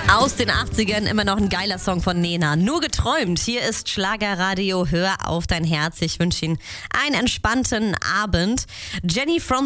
Aus den 80ern immer noch ein geiler Song von Nena. Nur geträumt. Hier ist Schlagerradio. Hör auf dein Herz. Ich wünsche Ihnen einen entspannten Abend. Jenny from